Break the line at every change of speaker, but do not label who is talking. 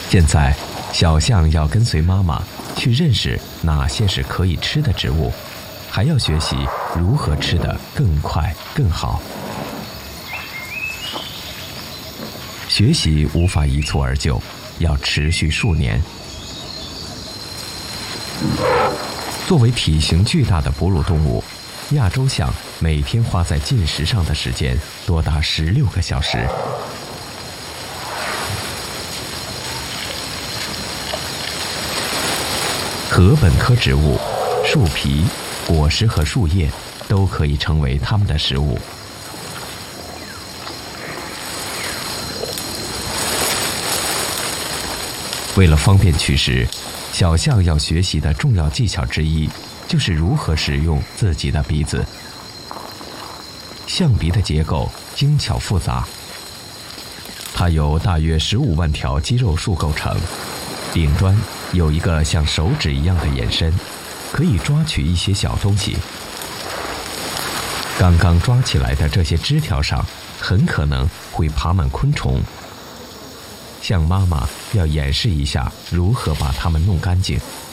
现在，小象要跟随妈妈去认识哪些是可以吃的植物，还要学习如何吃得更快更好。学习无法一蹴而就，要持续数年。作为体型巨大的哺乳动物，亚洲象每天花在进食上的时间多达16个小时。禾本科植物，树皮、果实和树叶都可以成为它们的食物。为了方便取食，小象要学习的重要技巧之一，就是如何使用自己的鼻子。象鼻的结构精巧复杂，它由大约15万条肌肉束构成，顶端有一个像手指一样的延伸，可以抓取一些小东西。刚刚抓起来的这些枝条上，很可能会爬满昆虫。象妈妈要演示一下如何把它们弄干净。